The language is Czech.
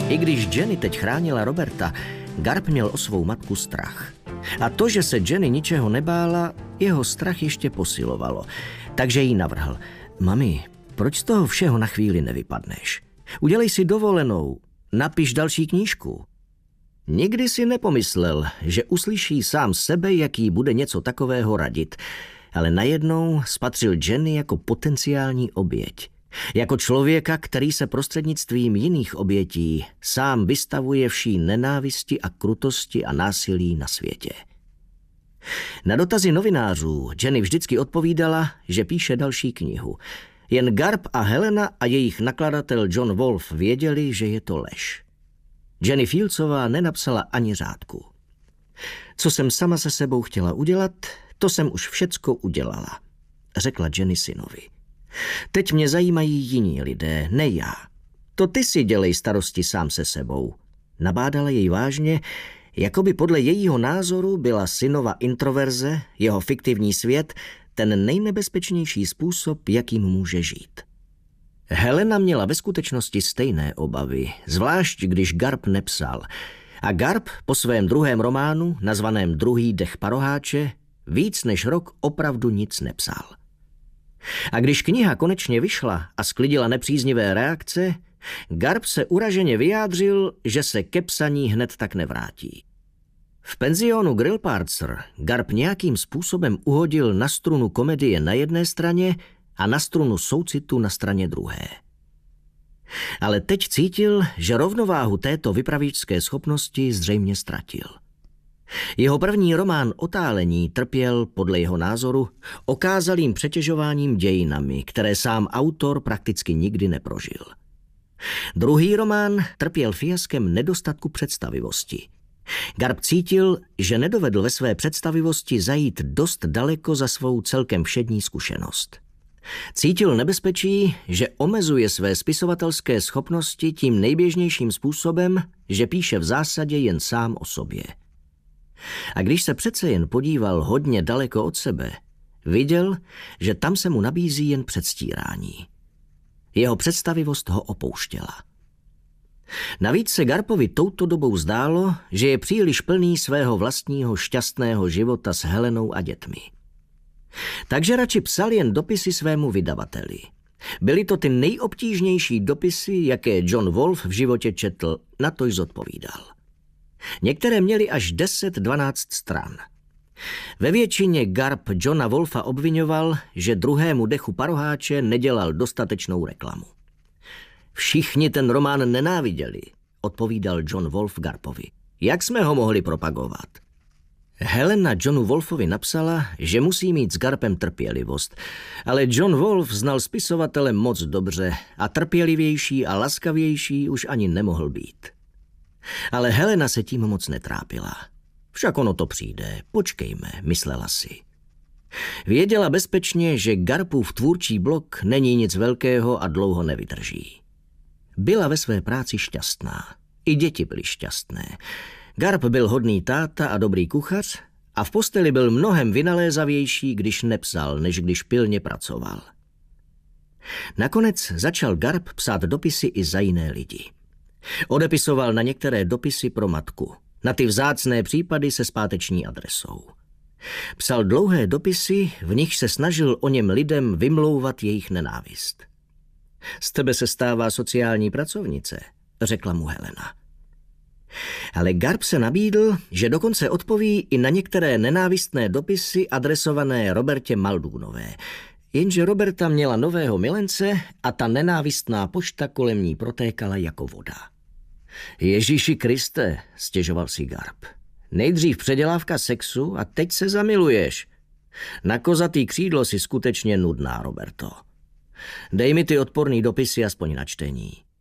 I když Jenny teď chránila Roberta, Garp měl o svou matku strach. A to, že se Jenny ničeho nebála, jeho strach ještě posilovalo. Takže jí navrhl: Mami, proč z toho všeho na chvíli nevypadneš? Udělej si dovolenou, napiš další knížku. Nikdy si nepomyslel, že uslyší sám sebe, jak jí bude něco takového radit, ale najednou spatřil Jenny jako potenciální oběť. Jako člověka, který se prostřednictvím jiných obětí sám vystavuje vší nenávisti a krutosti a násilí na světě. Na dotazy novinářů Jenny vždycky odpovídala, že píše další knihu. Jen Garp a Helena a jejich nakladatel John Wolfe věděli, že je to lež. Jenny Fieldsová nenapsala ani řádku. Co jsem sama se sebou chtěla udělat, to jsem už všecko udělala, řekla Jenny synovi. Teď mě zajímají jiní lidé, ne já. To ty si dělej starosti sám se sebou. Nabádala jej vážně, jako by podle jejího názoru byla synova introverze, jeho fiktivní svět, ten nejnebezpečnější způsob, jakým může žít. Helena měla ve skutečnosti stejné obavy, zvlášť když Garp nepsal. A Garp po svém druhém románu, nazvaném Druhý dech paroháče, víc než rok opravdu nic nepsal. A když kniha konečně vyšla a sklidila nepříznivé reakce, Garp se uraženě vyjádřil, že se ke psaní hned tak nevrátí. V penzionu Grillparzer Garp nějakým způsobem uhodil na strunu komedie na jedné straně a na strunu soucitu na straně druhé. Ale teď cítil, že rovnováhu této vypravěčské schopnosti zřejmě ztratil. Jeho první román Otálení trpěl, podle jeho názoru, okázalým přetěžováním dějinami, které sám autor prakticky nikdy neprožil. Druhý román trpěl fiaskem nedostatku představivosti. Garp cítil, že nedovedl ve své představivosti zajít dost daleko za svou celkem všední zkušenost. Cítil nebezpečí, že omezuje své spisovatelské schopnosti tím nejběžnějším způsobem, že píše v zásadě jen sám o sobě. A když se přece jen podíval hodně daleko od sebe, viděl, že tam se mu nabízí jen předstírání. Jeho představivost ho opouštěla. Navíc se Garpovi touto dobou zdálo, že je příliš plný svého vlastního šťastného života s Helenou a dětmi. Takže radši psal jen dopisy svému vydavateli. Byly to ty nejobtížnější dopisy, jaké John Wolfe v životě četl, na to zodpovídal. Některé měly až 10-12 stran. Ve většině Garp Johna Wolfa obvinoval, že druhému dechu paroháče nedělal dostatečnou reklamu. Všichni ten román nenáviděli, odpovídal John Wolfe Garpovi. Jak jsme ho mohli propagovat? Helena Johnu Wolfovi napsala, že musí mít s Garpem trpělivost, ale John Wolfe znal spisovatele moc dobře a trpělivější a laskavější už ani nemohl být. Ale Helena se tím moc netrápila. Však ono to přijde, počkejme, myslela si. Věděla bezpečně, že Garpův tvůrčí blok není nic velkého a dlouho nevydrží. Byla ve své práci šťastná. I děti byly šťastné. Garp byl hodný táta a dobrý kuchař a v posteli byl mnohem vynalézavější, když nepsal, než když pilně pracoval. Nakonec začal Garp psát dopisy i za jiné lidi. Odepisoval na některé dopisy pro matku, na ty vzácné případy se zpáteční adresou. Psal dlouhé dopisy, v nich se snažil o něm lidem vymlouvat jejich nenávist. Z tebe se stává sociální pracovnice, řekla mu Helena. Ale Garp se nabídl, že dokonce odpoví i na některé nenávistné dopisy adresované Robertě Muldoonové, jenže Roberta měla nového milence a ta nenávistná pošta kolem ní protékala jako voda. Ježíši Kriste, stěžoval si Garp. Nejdřív předělávka sexu a teď se zamiluješ. Na kozatý křídlo si skutečně nudná, Roberto. Dej mi ty odporný dopisy aspoň na čtení.